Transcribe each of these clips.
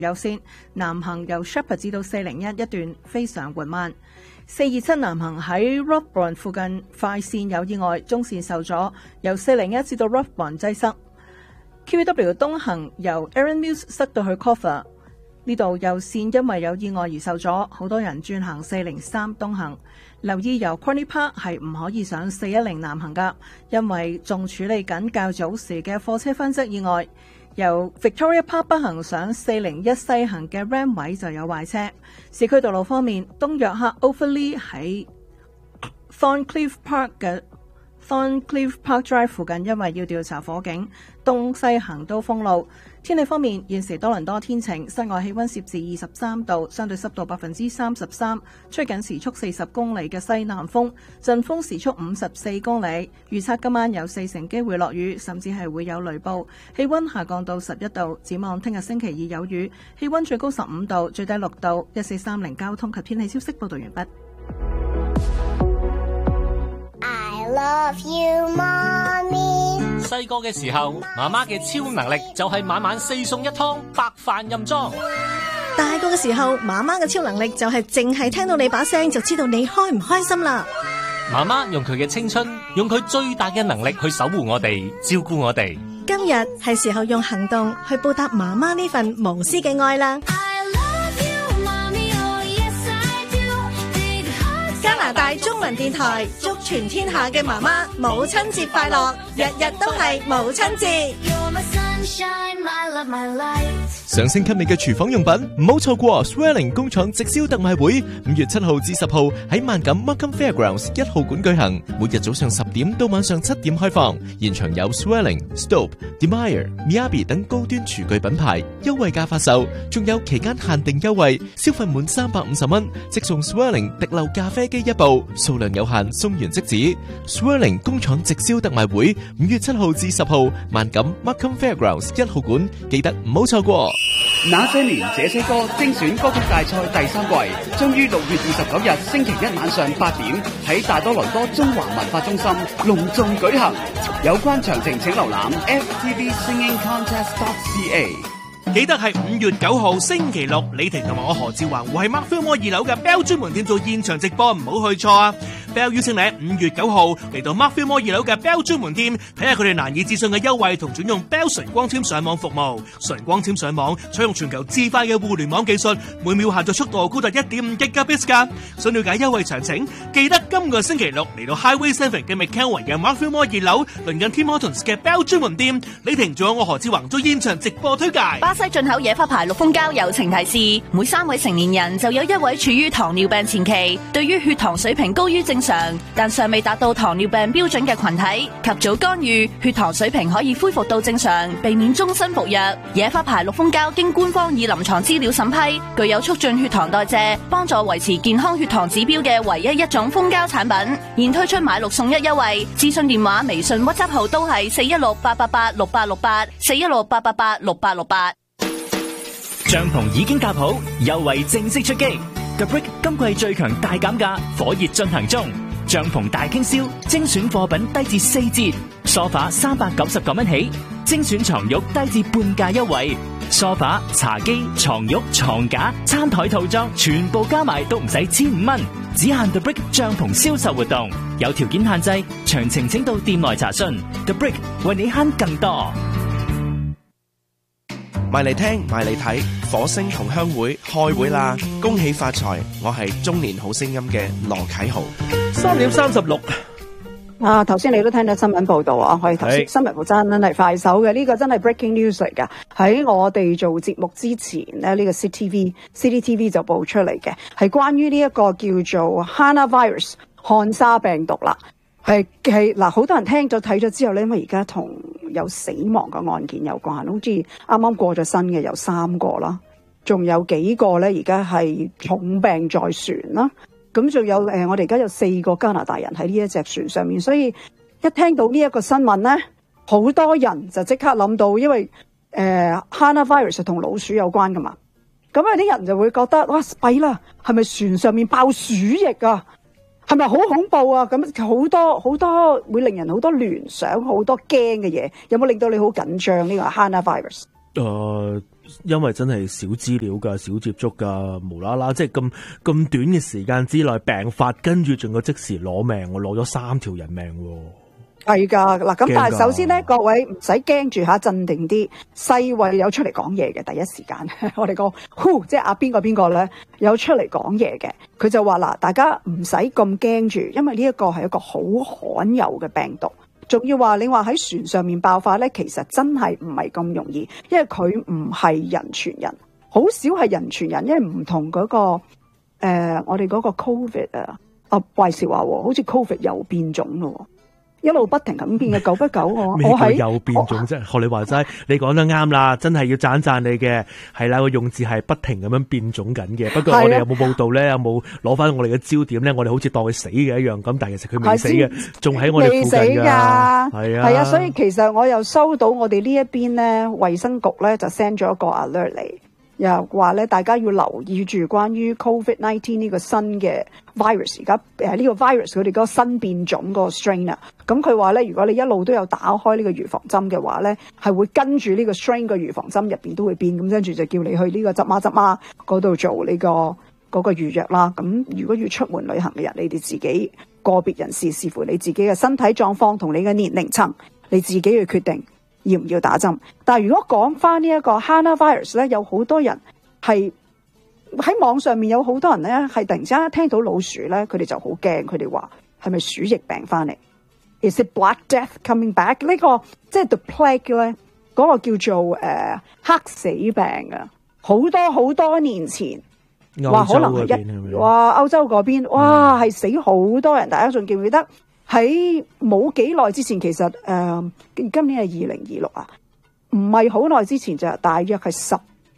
有線，南行由 Shepherd 至到401一段非常緩慢。427南行喺 Rothburn 附近快線有意外，中線受阻，由401至到 Rothburn 擠塞。QEW 東行由 Erin Mills 塞到去 Coffer， 呢度右線因為有意外而受阻，好多人轉行403東行。留意由 Corny Park 係唔可以上410南行㗎，因為仲處理緊較早時嘅貨車分側意外。由 Victoria Park 北行上401西行嘅 Ram 位就有壞車。市區道路方面，東約克 Overlea 喺 Thorncliffe Park Drive 附近因為要調查火警，東西行都封路。天氣方面，現時多倫多天晴，室外氣溫攝氏23度，相對濕度33%，吹緊時速40公里嘅西南風，陣風時速54公里。預測今晚有40%機會落雨，甚至係會有雷暴。氣溫下降到11度，展望聽日星期二有雨，氣溫最高15度，最低6度。1430交通及天氣消息報道完畢。 I love you, mommy。 細個嘅時候，媽媽嘅超能力就係晚晚4餸1湯，白飯任裝。 大個嘅時候，媽媽嘅超能力就係淨係聽到你把聲就知道你開唔開心啦。 媽媽用佢嘅青春，用佢最大嘅能力去守護我哋，照顧我哋。 今日係時候用行動去報答媽媽呢份無私嘅愛啦。加拿大中文電台祝全天下嘅媽媽母親節快樂，日日都係母親節。 上升給你嘅廚房用品，唔好錯過 Swelling 工廠直銷特賣會，5月7號至10號喺萬錦 Markham Fairgrounds 1號館舉行，每日早上10點到晚上7點開放。現場有 Swelling、Stope、Demire、Miyabi 等高端廚具品牌優惠價發售，仲有期間限定優惠，消費滿350蚊即送 Swelling 滴漏咖啡機一部，數量有限，送完即止。Swelling 工廠直銷特賣會5月7號至10號，萬錦 Markham Fairgrounds 1號館，記得唔好錯過。 那些年這些歌精選歌曲大賽第3季將於6月29日星期一晚上8點喺大多倫多中華文化中心隆重舉行。有關詳情請瀏覽 ftvsingingcontest.ca。 記得係5月9號星期六，李婷同埋我何志華會喺 Markham Mall 2樓嘅 Bell 專門店做現場直播，唔好去錯啊！ Bell 邀請你喺5月9號嚟到 Markham Mall 2樓嘅 Bell 專門店，睇下佢哋難以置信嘅優惠同轉用 Bell 純光纖上網服務。純光纖上網採用全球至快嘅互聯網技術，每秒下載速度高達1.5 Gigabits 㗎。想了解優惠詳情，記得今個星期六嚟到 Highway 7嘅 McKelvin 嘅 Markham Mall 2樓，鄰近 Tim Hortons 嘅 Bell 專門店。李婷仲有我何志華做現場直播推介。 巴西進口野花牌綠蜂膠友情提示：每3位成年人就有1位處於糖尿病前期。對於血糖水平高於正常，但尚未達到糖尿病標準嘅群體，及早干預，血糖水平可以恢復到正常，避免終身服藥。野花牌綠蜂膠經官方以臨床資料審批，具有促進血糖代謝、幫助維持健康血糖指標嘅唯一一種蜂膠產品。現推出買6送1優惠，諮詢電話、微信、WhatsApp 號都係416-888-6868，416-888-6868。 帳篷已經搭好，優惠正式出擊。The Brick 今季最強大減價，火熱進行中。帳篷大傾銷，精選貨品低至4折，梳化399蚊起，精選床褥低至半價優惠。梳化、茶几、床褥、床架、餐台套裝全部加埋都唔使1500蚊，只限 The Brick 帳篷銷售活動，有條件限制，詳情請到店內查詢。The Brick 為你慳更多。 埋嚟聽，埋嚟睇，火星同鄉會開會啦！恭喜發財！我係中年好聲音嘅羅啟豪。 3點36。 頭先你都聽到新聞報道啊，我哋頭先新聞部真係快手嘅，呢個真係 breaking news 嚟㗎。喺我哋做節目之前咧，呢個 City TV 就報出嚟嘅，係關於呢一個叫做 HANA virus 漢莎病毒啦。係嗱，好多人聽咗睇咗之後咧，因為而家同有死亡嘅案件有關，好似啱啱過咗身嘅有3個啦，仲有幾個咧而家係重病在船啦。咁仲有我哋而家有4個加拿大人喺呢一隻船上面，所以一聽到呢一個新聞咧，好多人就即刻諗到，因為HANA virus 同老鼠有關噶嘛，咁有啲人就會覺得哇弊啦，係咪船上面爆鼠疫啊？係咪好恐怖啊？咁好多會令人好多聯想，好多驚嘅嘢。有冇令到你好緊張呢個 HANA virus？ 因為真係少資料㗎，少接觸㗎，無啦啦即係咁短嘅時間之內病發，跟住仲要即時攞命，我攞咗3條人命喎。 係噶，嗱咁，但係首先咧，各位唔使驚住吓，鎮定啲。世衛有出嚟講嘢嘅，第一時間，我哋個即係阿邊個咧有出嚟講嘢嘅，佢就話嗱，大家唔使咁驚住，因為呢一個係一個好罕有嘅病毒，仲要話你話喺船上面爆發咧，其實真係唔係咁容易，因為佢唔係人傳人，好少係人傳人，因為唔同嗰個我哋嗰個 Covid 壞事話好似 Covid 又變種咯。一路不停咁變嘅，久不久我喺又變種啫。學你話齋，你講得啱啦，真係要讚你嘅，係啦，個用字係不停咁樣變種緊嘅。不過我哋有冇報道咧？有冇攞翻我哋嘅焦點咧？我哋好似當佢死嘅一樣咁，但係其實佢未死嘅，仲喺我哋附近㗎。係啊， 所以其實我又收到我哋呢一邊咧，衛生局咧就 send 咗一個 alert 嚟。又話咧，大家要留意住關於 COVID-19 呢個新嘅 virus， 而家呢個 virus 佢哋嗰個新變種個 strain 啊，咁佢話咧，如果你一路都有打開呢個預防針嘅話咧，係會跟住呢個 strain 個預防針入邊都會變，咁跟住就叫你去呢個執媽嗰度做呢個嗰個預約啦。咁如果要出門旅行嘅人，你哋自己個別人士視乎你自己嘅身體狀況同你嘅年齡層，你自己去決定要唔要打針。但係如果講翻呢一個 Hana virus 咧，有好多人係喺網上面，有好多人咧係突然之間聽到老鼠咧，佢哋就好驚，佢哋話係咪鼠疫病翻嚟 ？Is it Black Death coming back？ 呢個即係 the plague 咧，嗰個叫做黑死病啊！好多年前話可能係歐洲嗰邊，哇係死好多人，大家仲記唔記得？喺冇幾耐之前，其實今年係2026啊，唔係好耐之前，就大約係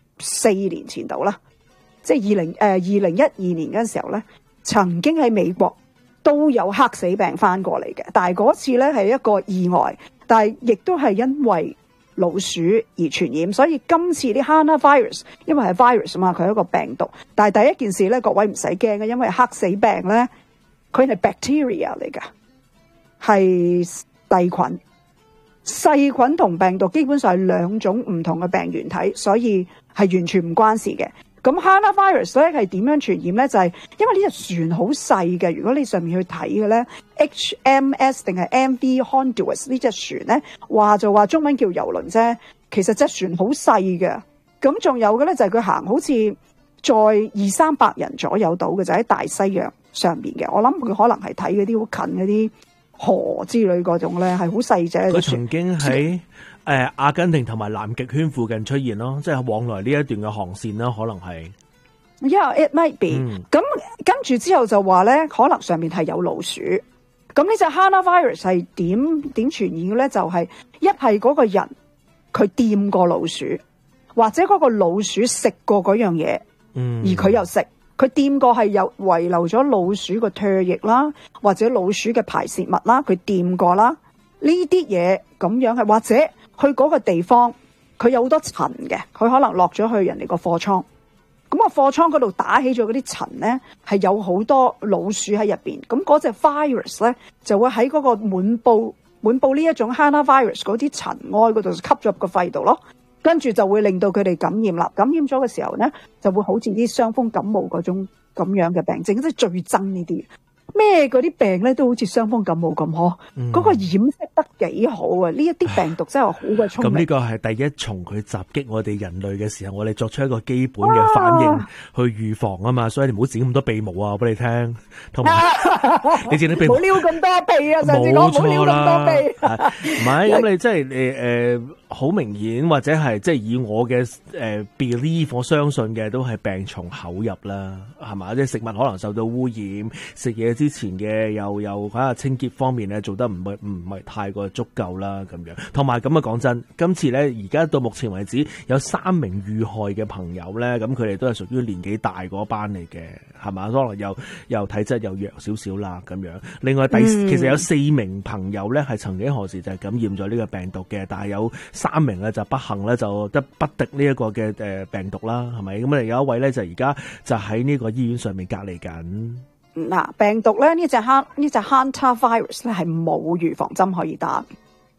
14年前度啦，即係2012年嗰陣時候咧，曾經喺美國都有黑死病翻過嚟嘅，但係嗰次咧係一個意外，但係亦都係因為老鼠而傳染，所以今次啲 Hana virus 因為係 virus 嘛，佢係一個病毒，但係第一件事咧，各位唔使驚嘅，因為黑死病咧，佢係 bacteria 嚟㗎。係細菌同病毒基本上係兩種唔同嘅病原體，所以係完全唔關事嘅。咁 Hana virus 咧係點樣傳染咧？就係因為呢隻船好細嘅，如果你上面去睇嘅咧 ，HMS 定係 MV Honduras 呢隻船咧，就話中文叫郵輪啫，其實隻船好細嘅。咁仲有嘅咧就係佢行好似載200-300人左右到嘅，就喺大西洋上面嘅。我諗佢可能係睇嗰啲好近嗰啲河之類嗰種咧，係好細隻。 佢曾經喺阿根廷同埋南極圈附近出現咯，即係往來呢一段嘅航線啦，可能係。 Yeah, it might be。咁跟住之後就話咧，可能上面係有老鼠。咁呢隻 Hana virus 係點傳染嘅咧？就係一係嗰個人佢掂過老鼠，或者嗰個老鼠食過嗰樣嘢，而佢又食。佢掂過係有遺留咗老鼠個唾液啦，或者老鼠嘅排泄物啦，佢掂過啦，呢啲嘢咁樣係，或者去嗰個地方佢有好多塵嘅，佢可能落咗去人哋個貨倉，咁個貨倉嗰度打起咗嗰啲塵咧，係有好多老鼠喺入邊，咁嗰隻 virus 咧就會喺嗰個滿布呢一種 Hana virus 嗰啲塵埃嗰度吸咗入個肺度咯。跟住就會令到佢哋感染啦，感染咗嘅時候咧，就會好似啲傷風感冒嗰種咁樣嘅病症，即係最憎呢啲。咩嗰啲病咧都好似傷風感冒咁嗬，嗰個掩飾得幾好啊！呢一啲病毒真係好鬼聰明。 咁呢個係第一從佢襲擊我哋人類嘅時候，我哋作出一個基本嘅反應去預防啊嘛，所以你唔好整咁多鼻毛啊，我俾你聽。同埋你整啲鼻毛， 唔好撩咁多鼻啊！上次講唔好撩咁多鼻。 唔係咁，你即係你好明顯或者係即係以我嘅belief，我相信嘅都係病從口入啦，係嘛？即係食物可能受到污染，食嘢之前嘅又喺下清潔方面咧做得唔係太過足夠啦咁樣。同埋咁啊講真，今次咧而家到目前為止有3名遇害嘅朋友咧，咁佢哋都係屬於年紀大嗰班嚟嘅，係嘛？可能又體質又弱少少啦咁樣。另外其實有4名朋友咧係曾經何時就係感染咗呢個病毒嘅，但係有3名咧就不幸咧就得不敵呢一個嘅病毒啦，係咪？咁有一位咧就而家就喺呢個醫院上面隔離緊。 嗱，病毒咧呢隻 Hanta virus 咧係冇預防針可以打，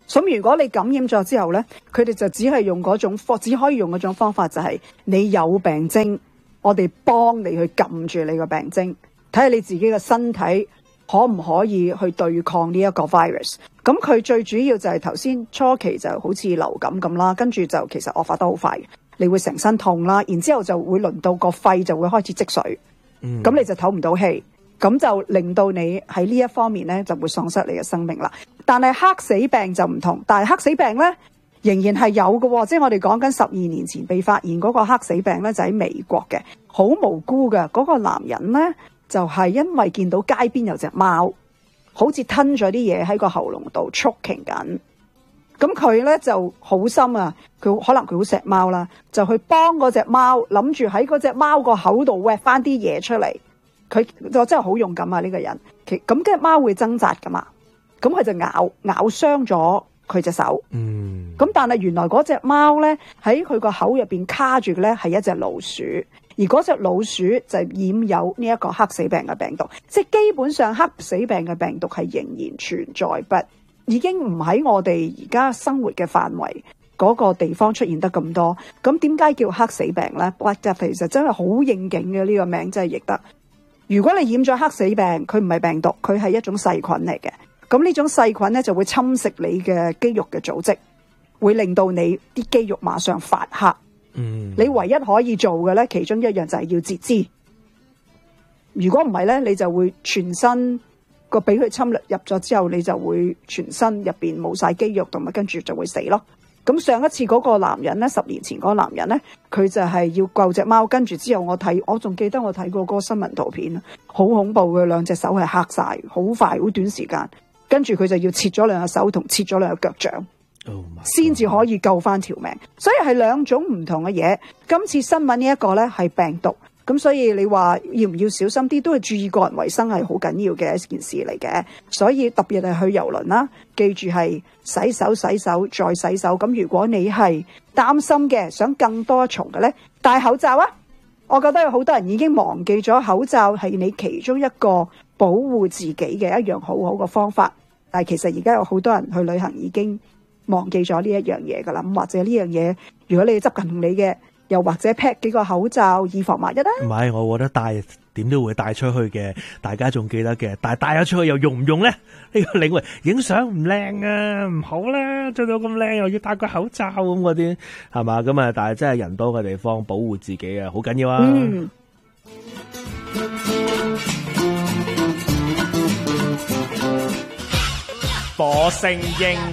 咁如果你感染咗之後咧，佢哋就只可以用嗰種方法，就係你有病徵，我哋幫你去撳住你個病徵，睇下你自己嘅身體可唔可以去對抗呢一個 virus。咁佢最主要就係頭先初期就好似流感咁啦，跟住就其實惡化得好快，你會成身痛啦，然之後就會輪到個肺就會開始積水，咁你就唞唔到氣。咁就令到你喺呢一方面咧就會喪失你嘅生命啦。但係黑死病就唔同，但係黑死病咧仍然係有嘅，即係我哋講緊12年前被發現嗰個黑死病咧就喺美國嘅，好無辜嘅嗰個男人咧就係因為見到街邊有隻貓，好似吞咗啲嘢喺個喉嚨度 choking 緊，咁佢咧就好心啊，佢可能佢好錫貓啦，就去幫嗰隻貓，諗住喺嗰隻貓個口度搲翻啲嘢出嚟。佢就真係好勇敢啊！呢個人，咁隻貓會掙扎噶嘛，咁佢就咬傷咗佢隻手。咁但係原來嗰隻貓咧喺佢個口入邊卡住嘅咧係一隻老鼠，而嗰隻老鼠就染有呢一個黑死病嘅病毒，即係基本上黑死病嘅病毒係仍然存在，不已經唔喺我哋而家生活嘅範圍嗰個地方出現得咁多。咁點解叫黑死病咧 ？Black Death 其實真係好應景嘅，呢個名真係譯得。如果你染咗黑死病，佢唔係病毒，佢係一種細菌嚟嘅。咁呢種細菌咧就會侵蝕你嘅肌肉嘅組織，會令到你啲肌肉馬上發黑。你唯一可以做嘅咧，其中一樣就係要截肢。如果唔係咧，你就會全身個俾佢侵略入咗之後，你就會全身入邊冇晒肌肉，同埋跟住就會死咯。咁上一次嗰個男人咧，10年前嗰個男人咧，佢就係要救隻貓，跟住之後我仲記得我睇過嗰個新聞圖片，好恐怖嘅，兩隻手係黑晒，好快好短時間，跟住佢就要切咗兩隻手同切咗兩隻腳掌，先至可以救翻條命。所以係兩種唔同嘅嘢。今次新聞呢一個咧係病毒。咁所以你話要唔要小心啲，都係注意個人衛生係好緊要嘅一件事嚟嘅。所以特別係去郵輪啦，記住係洗手再洗手。咁如果你係擔心嘅，想更多重嘅呢，戴口罩啊！我覺得有好多人已經忘記咗口罩係你其中一個保護自己嘅一樣好好嘅方法。但係其實而家有好多人去旅行已經忘記咗呢一樣嘢噶啦。咁或者呢樣嘢，如果你執緊你嘅，又或者 pack 幾個口罩以防萬一啦。唔係，我覺得帶點都會帶出去嘅，大家仲記得嘅。但係帶咗出去又用唔用咧？呢個領域影相唔靚啊，唔好啦，做到咁靚又要戴個口罩咁嗰啲，係嘛？咁啊，但係真係人多嘅地方保護自己啊，好緊要啊。 火星英